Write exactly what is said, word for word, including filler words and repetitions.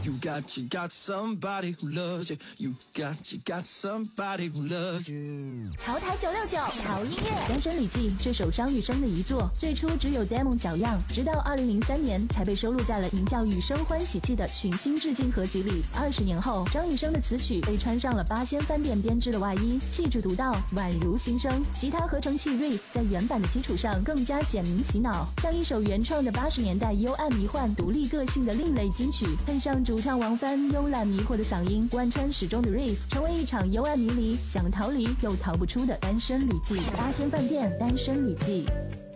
You got, you got somebody who loves you. You got, you got somebody who loves you. 潮台九六九潮音乐，《单身旅记》这首张雨生的遗作，最初只有 demo 小样，直到二零零三年才被收录在了名叫《雨生欢喜记》的群星致敬合集里。二十年后，张雨生的词曲被穿上了八仙饭店编织的外衣，气质独到，宛如新生。吉他合成器 riff 在原版的基础上更加简明洗脑，像一首原创的八十年代幽暗迷幻、独立个性的另类金曲，配上主唱王帆慵懒迷惑的嗓音，贯穿始终的 riff， 成为一场幽暗迷离、想逃离又逃不出的单身旅记。八仙饭店单身旅记。